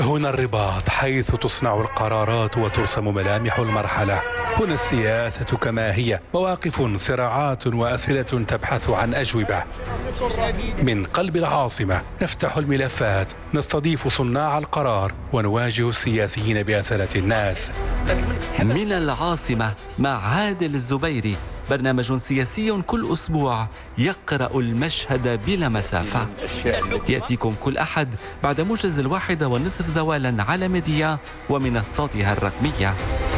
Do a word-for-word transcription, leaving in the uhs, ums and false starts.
هنا الرباط حيث تصنع القرارات وترسم ملامح المرحلة. هنا السياسة كما هي، مواقف، صراعات وأسئلة تبحث عن أجوبة. من قلب العاصمة نفتح الملفات، نستضيف صناع القرار ونواجه السياسيين بأسئلة الناس. من العاصمة مع عادل الزبيري، برنامج سياسي كل أسبوع يقرأ المشهد بلا مسافة. يأتيكم كل أحد بعد موجز الواحدة والنصف زوالا على ميديا ومنصاتها الرقمية.